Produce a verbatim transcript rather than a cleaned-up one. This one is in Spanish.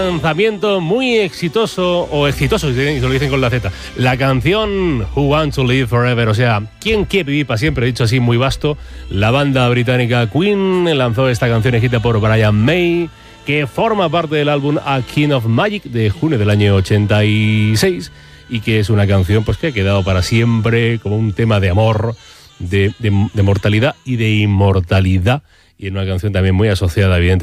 lanzamiento muy exitoso, o exitoso, si lo dicen con la Z. La canción Who Wants to Live Forever, o sea, ¿quién quiere vivir para siempre? Dicho así, muy vasto. La banda británica Queen lanzó esta canción escrita por Brian May, que forma parte del álbum A King of Magic de junio del año ochenta y seis, y que es una canción pues que ha quedado para siempre como un tema de amor, de, de, de mortalidad y de inmortalidad, y en una canción también muy asociada, evidentemente,